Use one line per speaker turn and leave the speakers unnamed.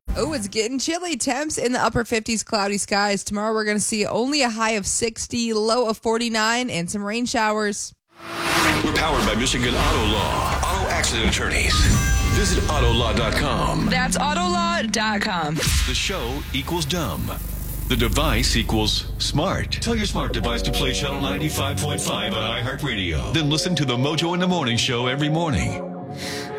Oh, it's getting chilly. Temps in the upper 50s, cloudy skies. Tomorrow we're going to see only a high of 60, low of 49, and some rain showers.
We're powered by Michigan Auto Law. Auto accident attorneys. Visit autolaw.com.
That's autolaw.com.
The show equals dumb. The device equals smart. Tell your smart device to play Channel 95.5 on iHeartRadio. Then listen to the Mojo in the Morning show every morning.